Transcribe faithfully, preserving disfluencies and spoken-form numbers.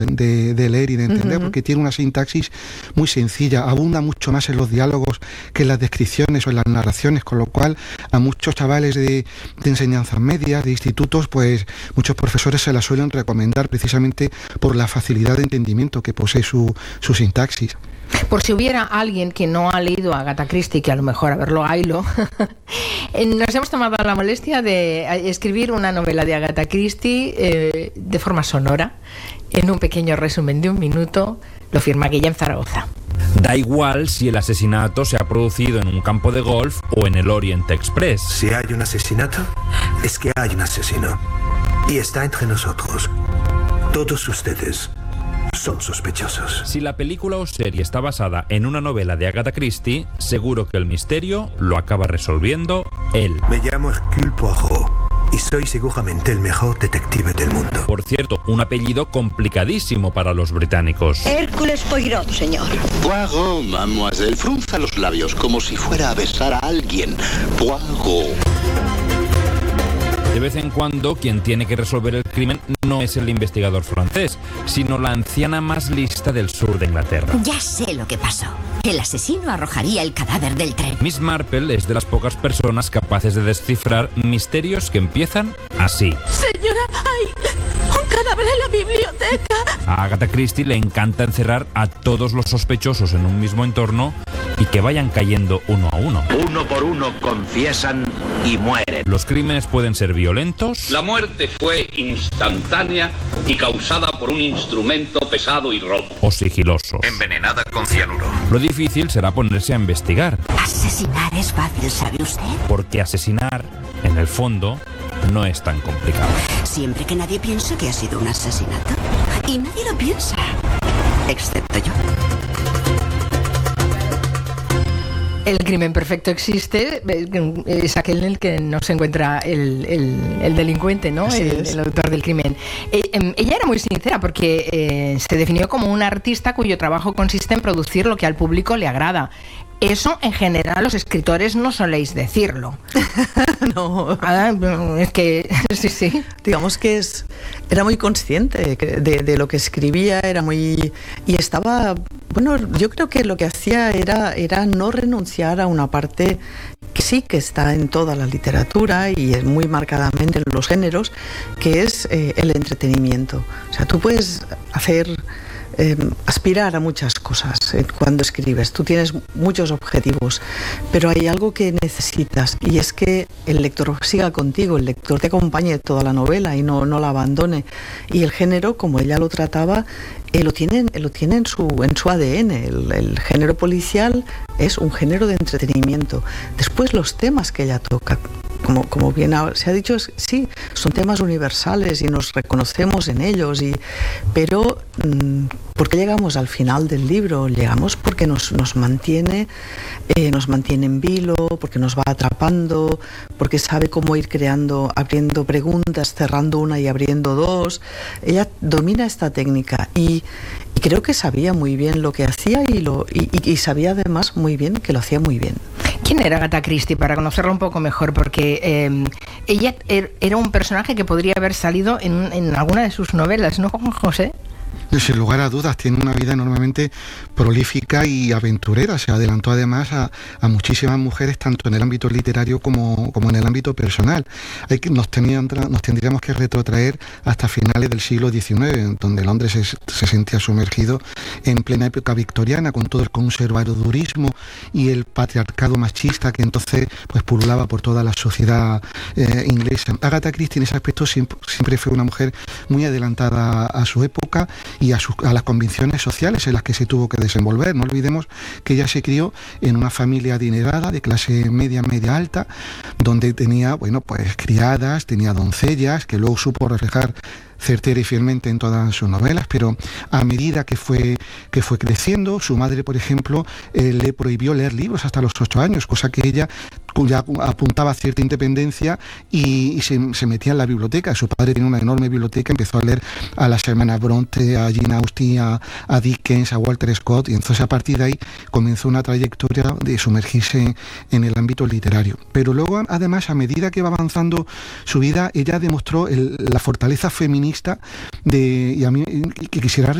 de, de leer y de entender, Uh-huh. porque tiene una sintaxis muy sencilla, abunda mucho más en los diálogos que en las descripciones o en las narraciones, con lo cual a muchos chavales de, de enseñanzas medias, de institutos, pues muchos profesores se la suelen recomendar precisamente por la facilidad de entendimiento que posee su, su sintaxis. Por si hubiera alguien que no ha leído a Agatha Christie, que a lo mejor a verlo haylo, nos hemos tomado la molestia de escribir una novela de Agatha Christie eh, de forma sonora, en un pequeño resumen de un minuto. Lo firma Guillem Zaragoza. Da igual si el asesinato se ha producido en un campo de golf o en el Orient Express. Si hay un asesinato, es que hay un asesino. Y está entre nosotros. Todos ustedes son sospechosos. Si la película o serie está basada en una novela de Agatha Christie, seguro que el misterio lo acaba resolviendo él. Me llamo Hercule Poirot y soy seguramente el mejor detective del mundo. Por cierto, un apellido complicadísimo para los británicos. Hércules Poirot, señor. Poirot, mademoiselle. Frunza los labios como si fuera a besar a alguien. Poirot. De vez en cuando, quien tiene que resolver el crimen no es el investigador francés, sino la anciana más lista del sur de Inglaterra. Ya sé lo que pasó. El asesino arrojaría el cadáver del tren. Miss Marple es de las pocas personas capaces de descifrar misterios que empiezan así. Señora, hay un cadáver en la biblioteca. A Agatha Christie le encanta encerrar a todos los sospechosos en un mismo entorno y que vayan cayendo uno a uno. Uno por uno confiesan y mueren. Los crímenes pueden ser violentos. La muerte fue instantánea y causada por un instrumento pesado y roto. O sigilosos. Envenenada con cianuro. Lo difícil será ponerse a investigar. Asesinar es fácil, ¿sabe usted? Porque asesinar, en el fondo, no es tan complicado. Siempre que nadie piense que ha sido un asesinato. Y nadie lo piensa, excepto yo. El crimen perfecto existe, es aquel en el que no se encuentra el, el, el delincuente, ¿no? El, el autor del crimen. Eh, eh, ella era muy sincera porque eh, se definió como una artista cuyo trabajo consiste en producir lo que al público le agrada. Eso, en general, los escritores no soléis decirlo. No. Ah, es que, sí, sí. Digamos que es, era muy consciente de, de lo que escribía, era muy... Y estaba... Bueno, yo creo que lo que hacía era, era no renunciar a una parte que sí que está en toda la literatura y es muy marcadamente en los géneros, que es eh, el entretenimiento. O sea, tú puedes hacer... Eh, aspirar a muchas cosas eh, cuando escribes. Tú tienes muchos objetivos, pero hay algo que necesitas y es que el lector siga contigo, el lector te acompañe toda la novela y no, no la abandone. Y el género, como ella lo trataba, eh, lo tiene, lo tiene en, su, en su A D N. El, el género policial es un género de entretenimiento. Después los temas que ella toca, como, como bien se ha dicho, es, sí, son temas universales y nos reconocemos en ellos, y, pero mmm, ¿por qué llegamos al final del libro? Llegamos porque nos, nos mantiene eh, nos mantiene en vilo, porque nos va atrapando, porque sabe cómo ir creando, abriendo preguntas, cerrando una y abriendo dos. Ella domina esta técnica y, y creo que sabía muy bien lo que hacía y, lo, y, y sabía además muy bien que lo hacía muy bien. ¿Quién era Agatha Christie? Para conocerla un poco mejor, porque eh, ella er, era un personaje que podría haber salido en, en alguna de sus novelas, ¿no, Juan José? Sin lugar a dudas, tiene una vida enormemente prolífica y aventurera. Se adelantó además a, a muchísimas mujeres, tanto en el ámbito literario como, como en el ámbito personal. Hay que, nos, tenían, nos tendríamos que retrotraer hasta finales del siglo diecinueve, donde Londres se, se sentía sumergido en plena época victoriana, con todo el conservadurismo y el patriarcado machista que entonces pues pululaba por toda la sociedad eh, inglesa. Agatha Christie en ese aspecto siempre, siempre fue una mujer muy adelantada a su época y a, sus, a las convicciones sociales en las que se tuvo que desenvolver. No olvidemos que ella se crió en una familia adinerada, de clase media, media alta, donde tenía, bueno, pues criadas, tenía doncellas, que luego supo reflejar certera y fielmente en todas sus novelas, pero a medida que fue, que fue creciendo, su madre, por ejemplo, eh, le prohibió leer libros hasta los ocho años, cosa que ella ya apuntaba a cierta independencia y, y se, se metía en la biblioteca. Su padre tenía una enorme biblioteca, empezó a leer a las hermanas Bronte, a Jane Austen, a, a Dickens, a Walter Scott, y entonces a partir de ahí comenzó una trayectoria de sumergirse en, en el ámbito literario. Pero luego, además, a medida que va avanzando su vida, ella demostró el, la fortaleza feminista de, y a mí que quisiera